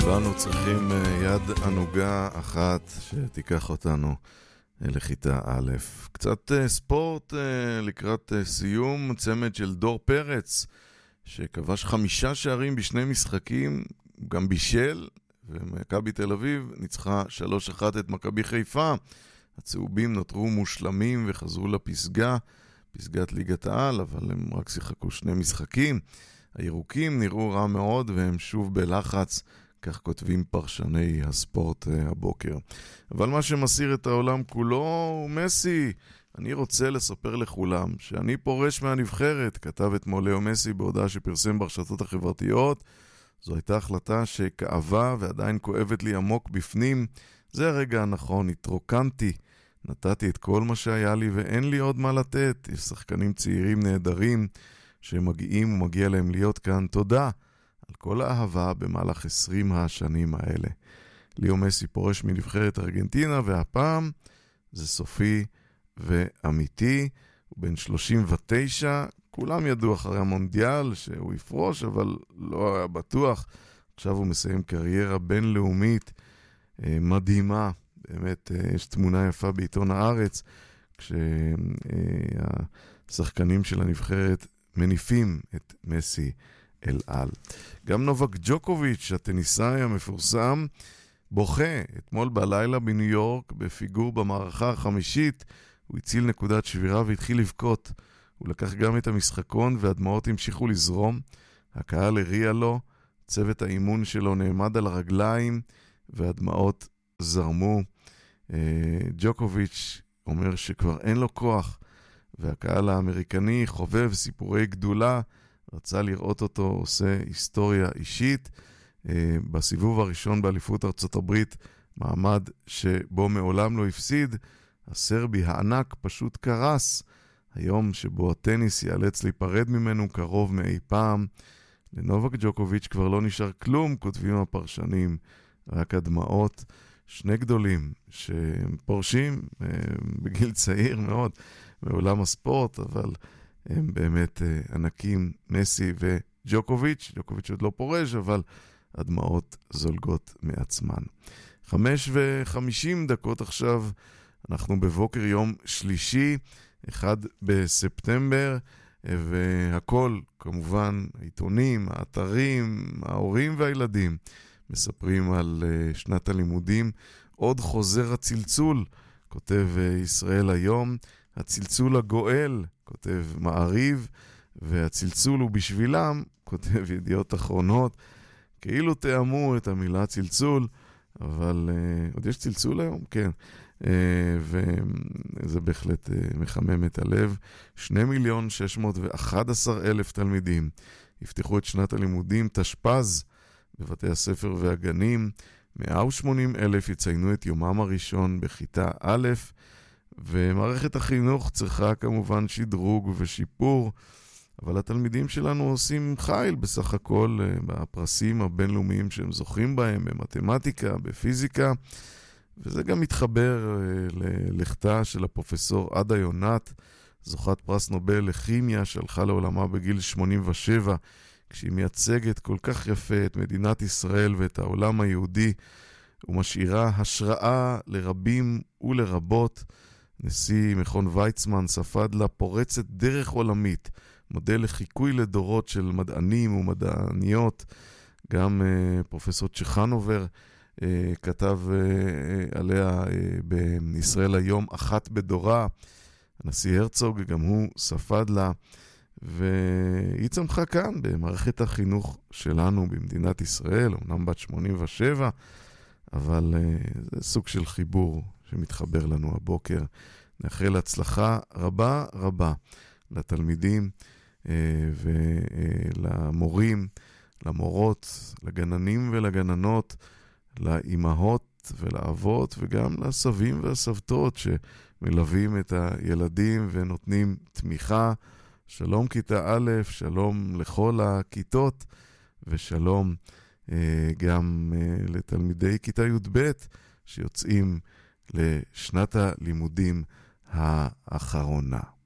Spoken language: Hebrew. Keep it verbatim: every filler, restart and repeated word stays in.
כולנו צריכים יד ענוגה אחת שתיקח אותנו לכיתה א'. קצת ספורט לקראת סיום, צמד של דור פרץ שכבש חמישה שערים בשני משחקים, גם בישל, ומכבי תל אביב ניצחה שלוש אחת את מכבי חיפה. הצהובים נותרו מושלמים וחזרו לפסגה, פסגת ליגת העל, אבל הם רק שיחקו שני משחקים. הירוקים נראו רע מאוד והם שוב בלחץ, כך כותבים פרשני הספורט הבוקר. אבל מה שמסיר את העולם כולו הוא מסי. אני רוצה לספר לכולם שאני פורש מהנבחרת, כתב אתמול לאו מסי בהודעה שפרסם ברשתות החברתיות. זו הייתה החלטה שכאבה ועדיין כואבת לי עמוק בפנים. זה הרגע הנכון, התרוקנתי, נתתי את כל מה שהיה לי ואין לי עוד מה לתת. יש שחקנים צעירים נהדרים שמגיעים ומגיע להם להיות כאן. תודה על כל האהבה במהלך עשרים השנים האלה. לאו מסי פורש מנבחרת ארגנטינה, והפעם זה סופי ואמיתי. הוא בן שלושים ותשע, כולם ידעו אחרי המונדיאל שהוא יפרוש, אבל לא היה בטוח. עכשיו הוא מסיים קריירה בינלאומית מדהימה. באמת יש תמונה יפה בעיתון הארץ, כשהשחקנים של הנבחרת מניפים את מסי אל על. גם נובק ג'וקוביץ', הטניסאי המפורסם, בוכה. אתמול בלילה בניו יורק, בפיגור במערכה החמישית, הוא הציל נקודת שבירה והתחיל לבכות. הוא לקח גם את המשחקון והדמעות המשיכו לזרום. הקהל הריע לו, צוות האימון שלו נעמד על הרגליים והדמעות זרמו. ג'וקוביץ' אומר שכבר אין לו כוח, והקהל האמריקני חובב סיפורי גדולה, רצה לראות אותו עושה היסטוריה אישית. בסיבוב הראשון באליפות ארצות הברית, מעמד שבו מעולם לא הפסיד, הסרבי הענק פשוט קרס. היום שבו הטניס ייאלץ להיפרד ממנו קרוב מאי פעם. לנובק ג'וקוביץ' כבר לא נשאר כלום, כותבים הפרשנים, רק הדמעות. שני גדולים שפורשים בגיל צעיר מאוד מעולם הספורט, אבל הם באמת ענקים, מסי וג'וקוביץ'. ג'וקוביץ' עוד לא פורש, אבל הדמעות זולגות מעצמן. חמש וחמישים דקות עכשיו, אנחנו בבוקר יום שלישי, אחד בספטמבר, והכל, כמובן, העיתונים, האתרים, ההורים והילדים, מספרים על שנת הלימודים. עוד חוזר הצלצול, כותב ישראל היום, הצלצול הגואל, כותב מעריב, והצלצול הוא בשבילם, כותב ידיעות אחרונות. כאילו תאמו את המילה צלצול, אבל uh, עוד יש צלצול היום? כן. Uh, וזה בהחלט uh, מחמם את הלב. שני מיליון שש מאות ואחת עשרה אלף תלמידים יפתחו את שנת הלימודים תשפ"ז בבתי הספר והגנים. מאה ושמונים אלף יציינו את יומם הראשון בכיתה א', ומערכת החינוך צריכה כמובן שדרוג ושיפור, אבל התלמידים שלנו עושים חיל בסך הכל בפרסים הבינלאומיים שהם זוכים בהם, במתמטיקה, בפיזיקה, וזה גם מתחבר ללכתה של הפרופסור עדה יונת, זוכת פרס נובל לכימיה שהלכה לעולמה בגיל שמונים ושבע, כשהיא מייצגת כל כך יפה את מדינת ישראל ואת העולם היהודי, ומשאירה השראה לרבים ולרבות. נשיא מכון ויצמן ספד לה פורצת דרך עולמית, מודל לחיקוי לדורות של מדענים ומדעניות. גם uh, פרופסור צ'חנובר uh, כתב uh, עליה uh, בישראל היום אחת בדורה. הנשיא הרצוג גם הוא ספד לה, והיא צמחה כאן במערכת החינוך שלנו במדינת ישראל, אומנם בת שמונים ושבע, אבל uh, זה סוג של חיבור שמתחבר לנו הבוקר. נאחל הצלחה רבה רבה לתלמידים uh, ולמורים, למורות, לגננים ולגננות, לאימהות ולאבות, וגם לסבים והסבתות שמלווים את הילדים ונותנים תמיכה. שלום כיתה א', שלום לכל הכיתות, ושלום אה, גם אה, לתלמידי כיתה י' ב' שיוצאים לשנת הלימודים האחרונה.